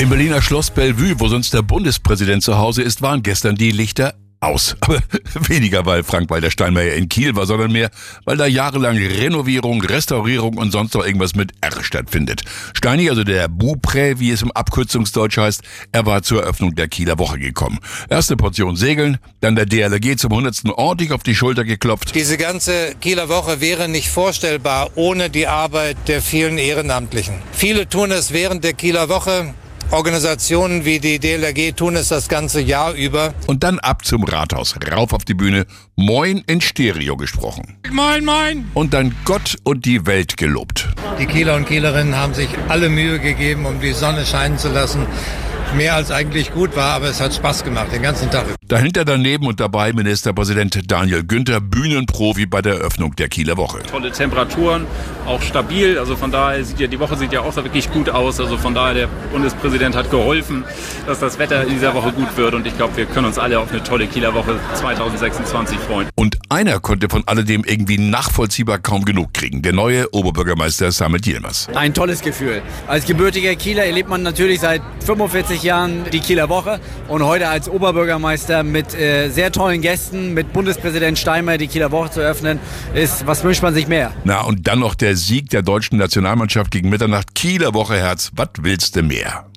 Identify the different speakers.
Speaker 1: Im Berliner Schloss Bellevue, wo sonst der Bundespräsident zu Hause ist, waren gestern die Lichter aus. Aber weniger, weil Frank-Walter Steinmeier in Kiel war, sondern mehr, weil da jahrelang Renovierung, Restaurierung und sonst noch irgendwas mit R stattfindet. Steini, also der Buprä, wie es im Abkürzungsdeutsch heißt, er war zur Eröffnung der Kieler Woche gekommen. Erste Portion Segeln, dann der DLRG zum 100. ordentlich auf die Schulter geklopft.
Speaker 2: Diese ganze Kieler Woche wäre nicht vorstellbar ohne die Arbeit der vielen Ehrenamtlichen. Viele tun es während der Kieler Woche. Organisationen wie die DLRG tun es das ganze Jahr über.
Speaker 1: Und dann ab zum Rathaus, rauf auf die Bühne, Moin in Stereo gesprochen.
Speaker 2: Moin, moin!
Speaker 1: Und dann Gott und die Welt gelobt.
Speaker 2: Die Kieler und Kielerinnen haben sich alle Mühe gegeben, um die Sonne scheinen zu lassen. Mehr als eigentlich gut war, aber es hat Spaß gemacht, den ganzen Tag.
Speaker 1: Dahinter, daneben und dabei Ministerpräsident Daniel Günther, Bühnenprofi bei der Eröffnung der Kieler Woche.
Speaker 3: Tolle Temperaturen, auch stabil, also von daher die Woche sieht ja auch wirklich gut aus, also von daher der Bundespräsident hat geholfen, dass das Wetter in dieser Woche gut wird und ich glaube, wir können uns alle auf eine tolle Kieler Woche 2026 freuen.
Speaker 1: Und einer konnte von alledem irgendwie nachvollziehbar kaum genug kriegen, der neue Oberbürgermeister Samet Yilmaz.
Speaker 4: Ein tolles Gefühl. Als gebürtiger Kieler erlebt man natürlich seit 45 Jahren die Kieler Woche und heute als Oberbürgermeister mit sehr tollen Gästen, mit Bundespräsident Steinmeier die Kieler Woche zu eröffnen, was wünscht man sich mehr?
Speaker 1: Na und dann noch der Sieg der deutschen Nationalmannschaft gegen Mitternacht. Kieler Woche, Herz, was willst du mehr?